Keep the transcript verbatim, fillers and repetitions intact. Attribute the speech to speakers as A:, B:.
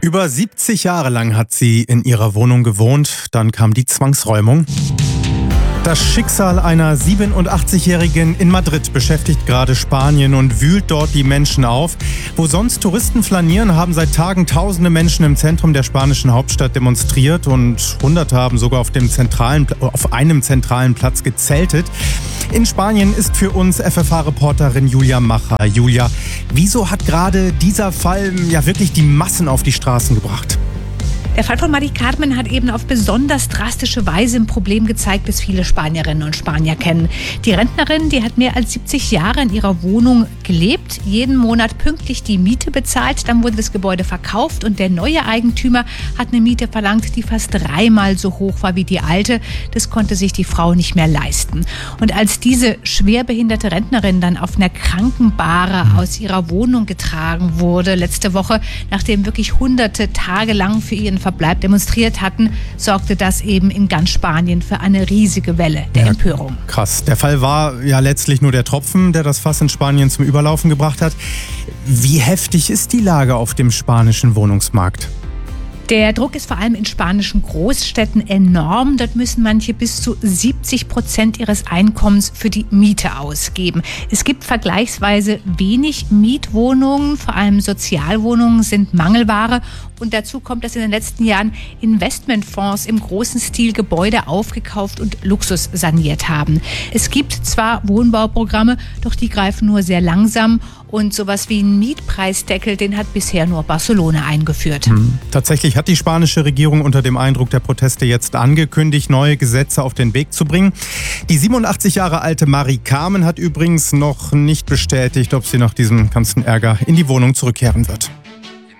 A: Über siebzig Jahre lang hat sie in ihrer Wohnung gewohnt. Dann kam die Zwangsräumung. Das Schicksal einer siebenundachtzigjährigen in Madrid beschäftigt gerade Spanien und wühlt dort die Menschen auf. Wo sonst Touristen flanieren, haben seit Tagen tausende Menschen im Zentrum der spanischen Hauptstadt demonstriert und Hunderte haben sogar auf, dem zentralen, auf einem zentralen Platz gezeltet. In Spanien ist für uns F F H-Reporterin Julia Macher. Julia, wieso hat gerade dieser Fall ja wirklich die Massen auf die Straßen gebracht?
B: Der Fall von Mari Carmen hat eben auf besonders drastische Weise ein Problem gezeigt, das viele Spanierinnen und Spanier kennen. Die Rentnerin, die hat mehr als siebzig Jahre in ihrer Wohnung gelebt, jeden Monat pünktlich die Miete bezahlt, dann wurde das Gebäude verkauft und der neue Eigentümer hat eine Miete verlangt, die fast dreimal so hoch war wie die alte. Das konnte sich die Frau nicht mehr leisten. Und als diese schwerbehinderte Rentnerin dann auf einer Krankenbahre aus ihrer Wohnung getragen wurde, letzte Woche, nachdem wirklich hunderte Tage lang für ihren Verbleib demonstriert hatten, sorgte das eben in ganz Spanien für eine riesige Welle der
A: ja,
B: Empörung.
A: Krass. Der Fall war ja letztlich nur der Tropfen, der das Fass in Spanien zum Überlaufen gebracht hat. Wie heftig ist die Lage auf dem spanischen Wohnungsmarkt?
B: Der Druck ist vor allem in spanischen Großstädten enorm. Dort müssen manche bis zu siebzig Prozent ihres Einkommens für die Miete ausgeben. Es gibt vergleichsweise wenig Mietwohnungen, vor allem Sozialwohnungen sind Mangelware. Und dazu kommt, dass in den letzten Jahren Investmentfonds im großen Stil Gebäude aufgekauft und Luxus saniert haben. Es gibt zwar Wohnbauprogramme, doch die greifen nur sehr langsam. Und sowas wie ein Mietpreisdeckel, den hat bisher nur Barcelona eingeführt.
A: Hm. Tatsächlich hat die spanische Regierung unter dem Eindruck der Proteste jetzt angekündigt, neue Gesetze auf den Weg zu bringen. Die siebenundachtzig Jahre alte Mari Carmen hat übrigens noch nicht bestätigt, ob sie nach diesem ganzen Ärger in die Wohnung zurückkehren wird.